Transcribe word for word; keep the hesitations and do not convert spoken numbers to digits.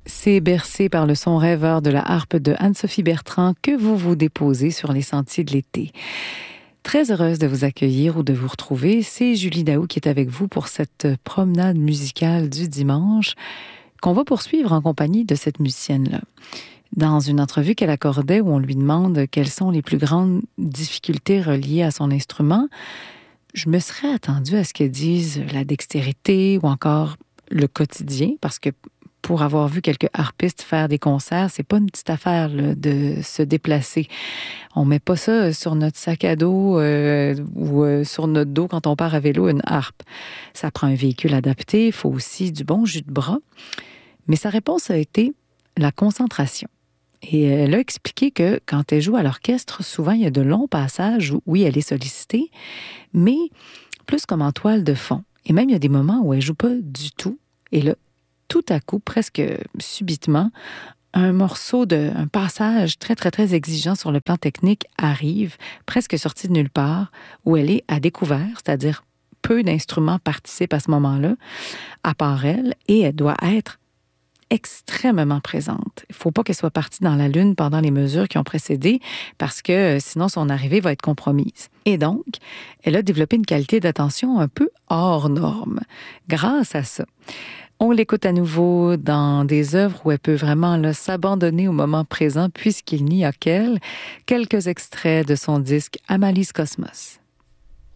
C'est bercé par le son rêveur de la harpe de Anne-Sophie Bertrand que vous vous déposez sur les sentiers de l'été. Très heureuse de vous accueillir ou de vous retrouver. C'est Julie Daou qui est avec vous pour cette promenade musicale du dimanche qu'on va poursuivre en compagnie de cette musicienne-là. Dans une entrevue qu'elle accordait où on lui demande quelles sont les plus grandes difficultés reliées à son instrument, je me serais attendue à ce qu'elle dise la dextérité ou encore le quotidien, parce que pour avoir vu quelques harpistes faire des concerts, c'est pas une petite affaire là, de se déplacer. On met pas ça sur notre sac à dos euh, ou euh, sur notre dos quand on part à vélo, une harpe. Ça prend un véhicule adapté, il faut aussi du bon jus de bras. Mais sa réponse a été la concentration. Et elle a expliqué que quand elle joue à l'orchestre, souvent il y a de longs passages où, oui, elle est sollicitée, mais plus comme en toile de fond. Et même il y a des moments où elle joue pas du tout. Et là, tout à coup, presque subitement, un morceau de, un passage très, très, très exigeant sur le plan technique arrive, presque sorti de nulle part, où elle est à découvert, c'est-à-dire peu d'instruments participent à ce moment-là, à part elle, et elle doit être extrêmement présente. Il ne faut pas qu'elle soit partie dans la lune pendant les mesures qui ont précédé, parce que sinon son arrivée va être compromise. Et donc, elle a développé une qualité d'attention un peu hors norme, grâce à ça. On l'écoute à nouveau dans des œuvres où elle peut vraiment là, s'abandonner au moment présent puisqu'il n'y a qu'elle. Quelques extraits de son disque Amalie's Cosmos.